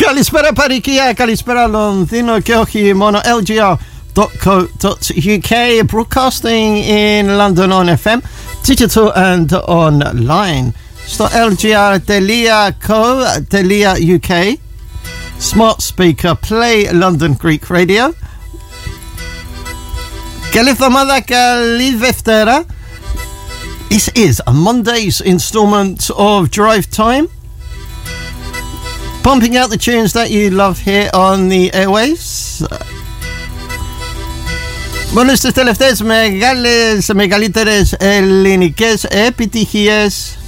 Καλησπέρα Παροικία, καλησπέρα Λονδίνο και όχι μόνο LGR.co.uk, broadcasting in London on FM, digital and online. Στο lgr.co.uk, smart speaker, play London Greek radio. Καλή εβδομάδα, καλή Δευτέρα. This is a Monday's installment of Drive Time, pumping out the tunes that you love here on the airwaves. Μόνο στις τελευταίες μεγαλύτερες ελληνικές επιτυχίες